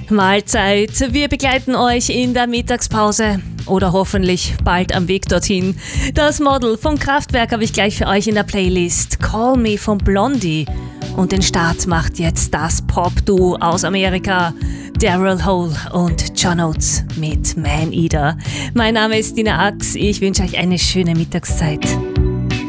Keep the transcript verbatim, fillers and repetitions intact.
Mahlzeit, wir begleiten euch in der Mittagspause oder hoffentlich bald am Weg dorthin. Das Model von Kraftwerk habe ich gleich für euch in der Playlist. Call Me von Blondie. Und den Start macht jetzt das Pop-Duo aus Amerika, Daryl Hall und John Oates mit Man Eater. Mein Name ist Dina Ax, ich wünsche euch eine schöne Mittagszeit.